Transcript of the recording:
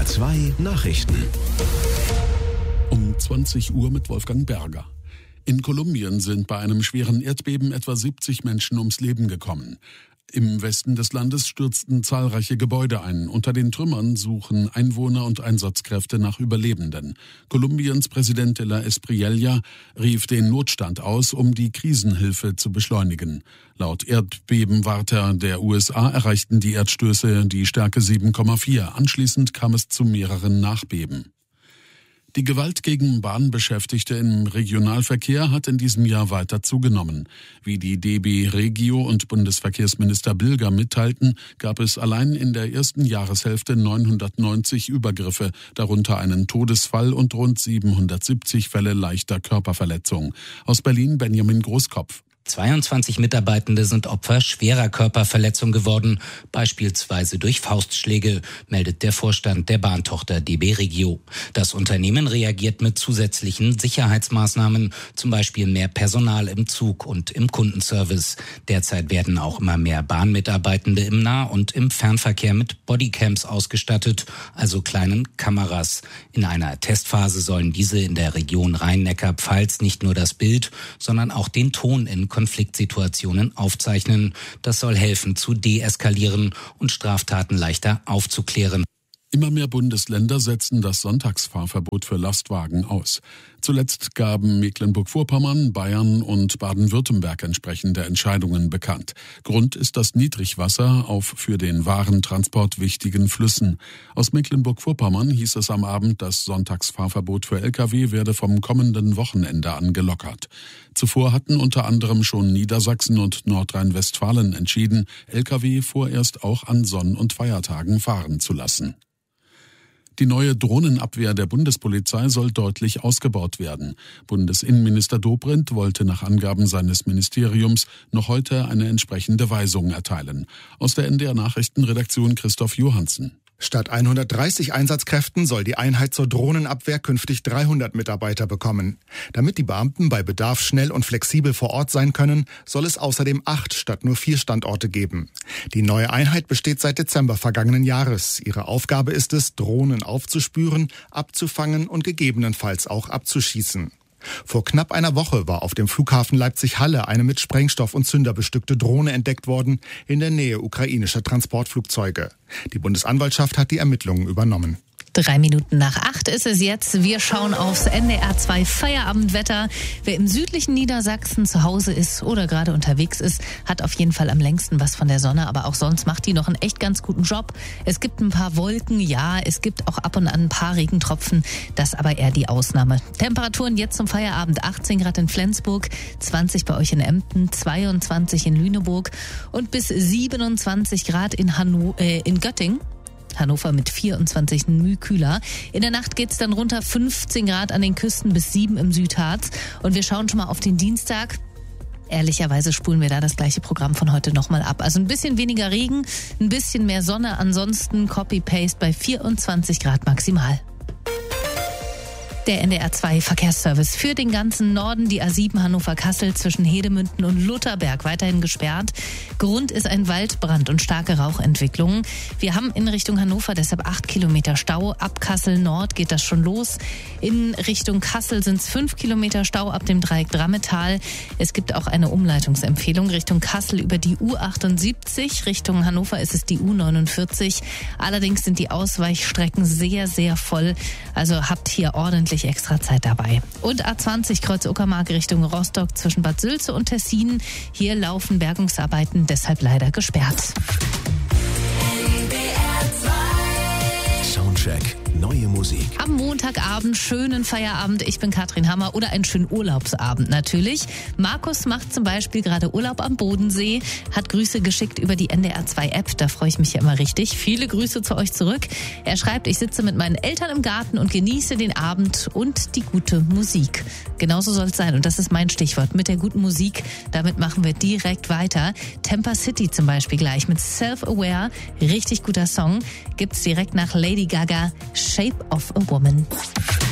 NDR 2 Nachrichten. Um 20 Uhr mit Wolfgang Berger. In Kolumbien sind bei einem schweren Erdbeben etwa 70 Menschen ums Leben gekommen. Im Westen des Landes stürzten zahlreiche Gebäude ein. Unter den Trümmern suchen Einwohner und Einsatzkräfte nach Überlebenden. Kolumbiens Präsident de la Espriella rief den Notstand aus, um die Krisenhilfe zu beschleunigen. Laut Erdbebenwarter der USA erreichten die Erdstöße die Stärke 7,4. Anschließend kam es zu mehreren Nachbeben. Die Gewalt gegen Bahnbeschäftigte im Regionalverkehr hat in diesem Jahr weiter zugenommen. Wie die DB Regio und Bundesverkehrsminister Bilger mitteilten, gab es allein in der ersten Jahreshälfte 990 Übergriffe, darunter einen Todesfall und rund 770 Fälle leichter Körperverletzung. Aus Berlin Benjamin Großkopf. 22 Mitarbeitende sind Opfer schwerer Körperverletzung geworden, beispielsweise durch Faustschläge, meldet der Vorstand der Bahntochter DB Regio. Das Unternehmen reagiert mit zusätzlichen Sicherheitsmaßnahmen, zum Beispiel mehr Personal im Zug und im Kundenservice. Derzeit werden auch immer mehr Bahnmitarbeitende im Nah- und im Fernverkehr mit Bodycams ausgestattet, also kleinen Kameras. In einer Testphase sollen diese in der Region Rhein-Neckar-Pfalz nicht nur das Bild, sondern auch den Ton in Konfliktsituationen aufzeichnen. Das soll helfen zu deeskalieren und Straftaten leichter aufzuklären. Immer mehr Bundesländer setzen das Sonntagsfahrverbot für Lastwagen aus. Zuletzt gaben Mecklenburg-Vorpommern, Bayern und Baden-Württemberg entsprechende Entscheidungen bekannt. Grund ist das Niedrigwasser auf für den Warentransport wichtigen Flüssen. Aus Mecklenburg-Vorpommern hieß es am Abend, das Sonntagsfahrverbot für Lkw werde vom kommenden Wochenende an gelockert. Zuvor hatten unter anderem schon Niedersachsen und Nordrhein-Westfalen entschieden, Lkw vorerst auch an Sonn- und Feiertagen fahren zu lassen. Die neue Drohnenabwehr der Bundespolizei soll deutlich ausgebaut werden. Bundesinnenminister Dobrindt wollte nach Angaben seines Ministeriums noch heute eine entsprechende Weisung erteilen. Aus der NDR Nachrichtenredaktion Christoph Johansen. Statt 130 Einsatzkräften soll die Einheit zur Drohnenabwehr künftig 300 Mitarbeiter bekommen. Damit die Beamten bei Bedarf schnell und flexibel vor Ort sein können, soll es außerdem 8 statt nur 4 Standorte geben. Die neue Einheit besteht seit Dezember vergangenen Jahres. Ihre Aufgabe ist es, Drohnen aufzuspüren, abzufangen und gegebenenfalls auch abzuschießen. Vor knapp einer Woche war auf dem Flughafen Leipzig-Halle eine mit Sprengstoff und Zünder bestückte Drohne entdeckt worden, in der Nähe ukrainischer Transportflugzeuge. Die Bundesanwaltschaft hat die Ermittlungen übernommen. 7:03 ist es jetzt. Wir schauen aufs NDR 2 Feierabendwetter. Wer im südlichen Niedersachsen zu Hause ist oder gerade unterwegs ist, hat auf jeden Fall am längsten was von der Sonne. Aber auch sonst macht die noch einen echt ganz guten Job. Es gibt ein paar Wolken, ja, es gibt auch ab und an ein paar Regentropfen. Das aber eher die Ausnahme. Temperaturen jetzt zum Feierabend: 18 Grad in Flensburg, 20 bei euch in Emden, 22 in Lüneburg und bis 27 Grad in Göttingen. Hannover mit 24 Mühe kühler. In der Nacht geht's dann runter, 15 Grad an den Küsten bis 7 im Südharz. Und wir schauen schon mal auf den Dienstag. Ehrlicherweise spulen wir da das gleiche Programm von heute nochmal ab. Also ein bisschen weniger Regen, ein bisschen mehr Sonne. Ansonsten Copy-Paste bei 24 Grad maximal. Der NDR 2 Verkehrsservice für den ganzen Norden, die A7 Hannover-Kassel zwischen Hedemünden und Lutherberg weiterhin gesperrt. Grund ist ein Waldbrand und starke Rauchentwicklungen. Wir haben in Richtung Hannover deshalb 8 Kilometer Stau. Ab Kassel Nord geht das schon los. In Richtung Kassel sind es 5 Kilometer Stau ab dem Dreieck Drammetal. Es gibt auch eine Umleitungsempfehlung Richtung Kassel über die U78. Richtung Hannover ist es die U49. Allerdings sind die Ausweichstrecken sehr, sehr voll. Also habt hier ordentlich extra Zeit dabei. Und A20 Kreuz Uckermark Richtung Rostock zwischen Bad Sülze und Tessin. Hier laufen Bergungsarbeiten, deshalb leider gesperrt. Soundcheck. Neue Musik. Am Montagabend schönen Feierabend. Ich bin Katrin Hammer oder einen schönen Urlaubsabend natürlich. Markus macht zum Beispiel gerade Urlaub am Bodensee, hat Grüße geschickt über die NDR 2 App. Da freue ich mich ja immer richtig. Viele Grüße zu euch zurück. Er schreibt, ich sitze mit meinen Eltern im Garten und genieße den Abend und die gute Musik. Genauso soll es sein. Und das ist mein Stichwort mit der guten Musik. Damit machen wir direkt weiter. Tampa City zum Beispiel gleich mit Self-Aware. Richtig guter Song. Gibt's direkt nach Lady Gaga. Shape of a Woman.